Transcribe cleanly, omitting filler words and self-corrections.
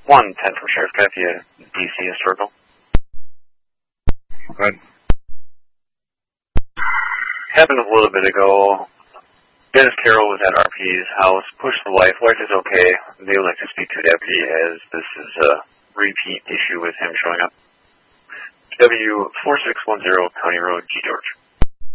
110 from Sheriff Kathy, DC Historical. Good. Happened a little bit ago. Dennis Carroll was at RP's house, pushed the wife. Wife is okay. They would like to speak to a deputy as this is a repeat issue with him showing up. W4610 County Road, G. George.